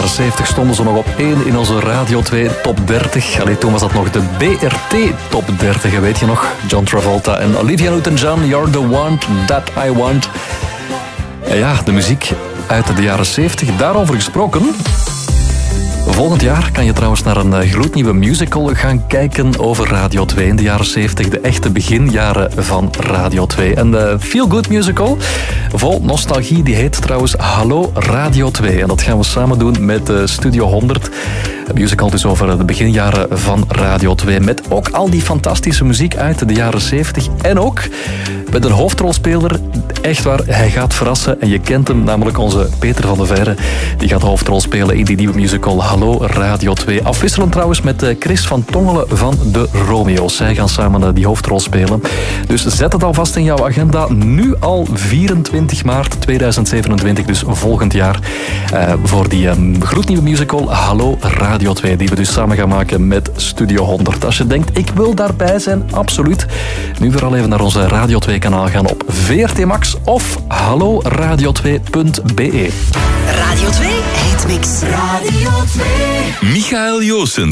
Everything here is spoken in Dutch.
70 stonden ze nog op 1 in onze Radio 2 Top 30. Allee, toen was dat nog de BRT Top 30, weet je nog? John Travolta en Olivia Newton-John, You're the one that I want. En ja, de muziek uit de jaren 70, daarover gesproken. Volgend jaar kan je trouwens naar een gloednieuwe musical gaan kijken over Radio 2 in de jaren 70. De echte beginjaren van Radio 2. Een feel-good musical vol nostalgie. Die heet trouwens Hallo Radio 2. En dat gaan we samen doen met Studio 100. Een musical dus over de beginjaren van Radio 2. Met ook al die fantastische muziek uit de jaren 70. En ook met een hoofdrolspeler. Echt waar, hij gaat verrassen. En je kent hem, namelijk onze Peter van der Veire. Die gaat de hoofdrol spelen in die nieuwe musical Hallo Radio 2. Afwisselend trouwens met Chris van Tongelen van de Romeo's. Zij gaan samen die hoofdrol spelen. Dus zet het alvast in jouw agenda. Nu al 24 maart 2027, dus volgend jaar. Voor die gloednieuwe musical Hallo Radio 2. Die we dus samen gaan maken met Studio 100. Als je denkt, ik wil daarbij zijn, absoluut. Nu vooral even naar onze Radio 2 kanaal gaan op VRT Max of halloradio2.be. Radio 2 Hitmix. Radio 2. Michael Joossens.